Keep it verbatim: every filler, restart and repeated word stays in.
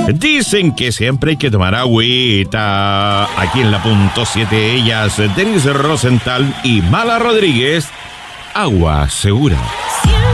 Dicen que siempre hay que tomar agüita. Aquí en la punto siete, ellas, Denise Rosenthal y Mala Rodríguez, Agua Segura.